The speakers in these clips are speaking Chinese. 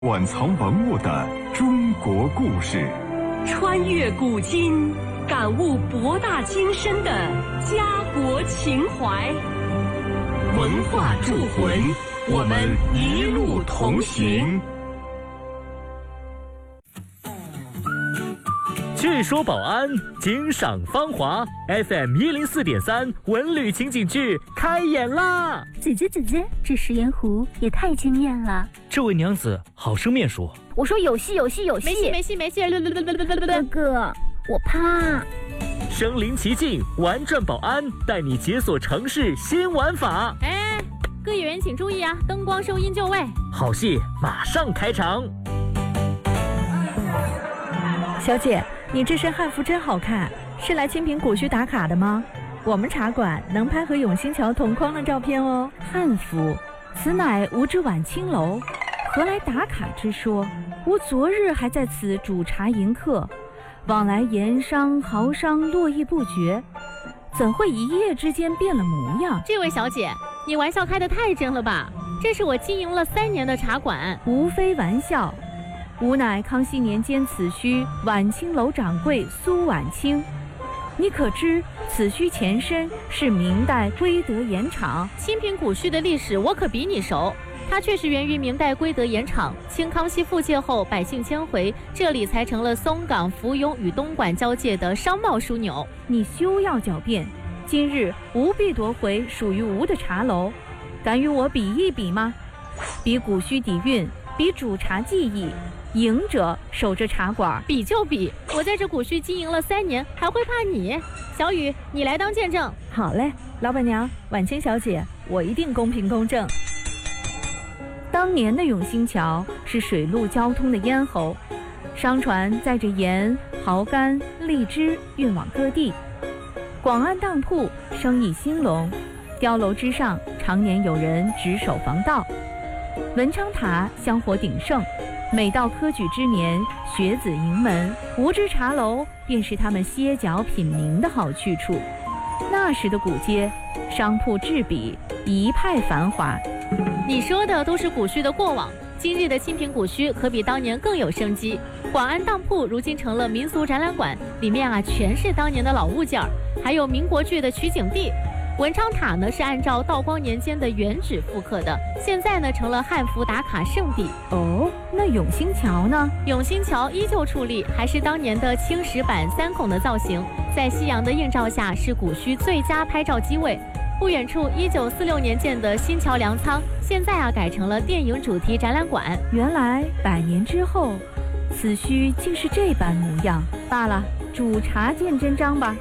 馆藏文物的中国故事， 穿越古今，感悟博大精深的家国情怀。 文化铸魂，我们一路同行。 据说保安惊赏芳华 FM104.3文旅情景剧开演啦！ 姐姐，这食盐湖也太惊艳了。 这位娘子好生面熟。 我说有戏。 没戏。 哥哥，我怕。 身临其境，玩转保安，带你解锁城市新玩法。 各演员请注意啊，灯光收音就位。 好戏马上开场。 小姐，你这身汉服真好看，是来清平古墟打卡的吗？我们茶馆能拍和永兴桥同框的照片哦。汉服，此乃吾之晚清楼，何来打卡之说？吾昨日还在此煮茶迎客，往来盐商豪商络绎不绝，怎会一夜之间变了模样？ 这位小姐，你玩笑开得太真了吧？这是我经营了3年的茶馆。 无非玩笑，吾乃康熙年间此墟晚清楼掌柜苏晚清。你可知此墟前身是明代归德盐场？ 清平古墟的历史我可比你熟，它确实源于明代归德盐场。清康熙复界后，百姓迁回，这里才成了松岗、福永与东莞交界的商贸枢纽。 你休要狡辩，今日吾必夺回属于吾的茶楼，敢与我比一比吗？比古墟底蕴，比煮茶技艺，赢者守着茶馆。 比就比，我在这古墟经营了3年，还会怕你？小雨，你来当见证。 好嘞，老板娘，晚清小姐，我一定公平公正。当年的永兴桥是水陆交通的咽喉，商船载着盐、蚝干、荔枝运往各地。广安当铺生意兴隆，碉楼之上常年有人值守防盗。文昌塔香火鼎盛，每到科举之年，学子迎门，吾之茶楼便是他们歇脚品茗的好去处。那时的古街，商铺栉比，一派繁华。 你说的都是古墟的过往，今日的清平古墟可比当年更有生机。广安当铺如今成了民俗展览馆，里面全是当年的老物件儿，还有民国剧的取景地。文昌塔呢是按照道光年间的原址复刻的，现在呢成了汉服打卡圣地。 哦，那永兴桥呢？ 永兴桥依旧矗立，还是当年的青石板3孔的造型，在夕阳的映照下是古墟最佳拍照机位。不远处1946年建的新桥粮仓，现在改成了电影主题展览馆。 原来100年之后，此墟竟是这般模样。罢了，煮茶见真章吧。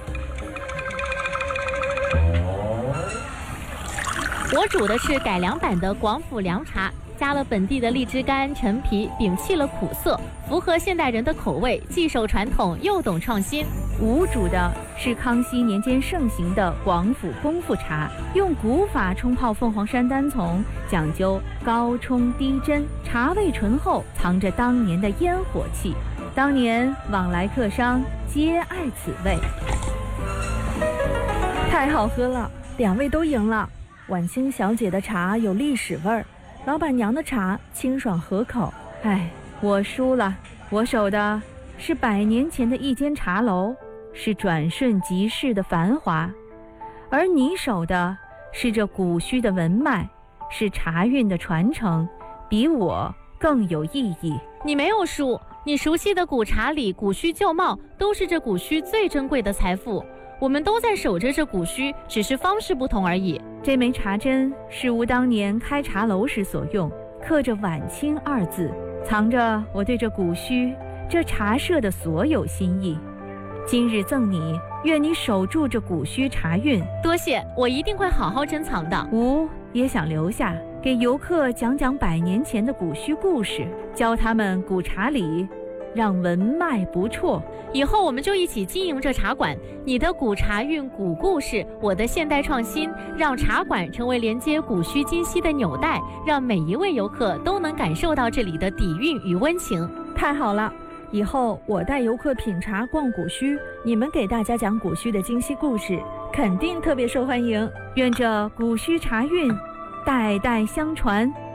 我煮的是改良版的广府凉茶，加了本地的荔枝干、陈皮，摒弃了苦涩，符合现代人的口味，既守传统又懂创新。 吾煮的是康熙年间盛行的广府功夫茶，用古法冲泡凤凰山单丛，讲究高冲低斟，茶味醇厚，藏着当年的烟火气。当年往来客商皆爱此味。太好喝了，2位都赢了。晚清小姐的茶有历史味儿，老板娘的茶清爽合口。我输了，我守的是100年前的一间茶楼，是转瞬即逝的繁华，而你守的是这古墟的文脉，是茶韵的传承，比我更有意义。 你没有输，你熟悉的古茶里古墟旧貌，都是这古墟最珍贵的财富。我们都在守着这古墟，只是方式不同而已。 这枚茶针是吾当年开茶楼时所用，刻着晚清2字，藏着我对这古墟、这茶社的所有心意。今日赠你，愿你守住这古墟茶韵。 多谢，我一定会好好珍藏的。 吾也想留下，给游客讲讲100年前的古墟故事，教他们古茶理，让文脉不辍。 以后我们就一起经营这茶馆，你的古茶韵、古故事，我的现代创新，让茶馆成为连接古墟今昔的纽带，让每一位游客都能感受到这里的底蕴与温情。 太好了，以后我带游客品茶逛古墟，你们给大家讲古墟的今昔故事，肯定特别受欢迎。愿这古墟茶韵代代相传，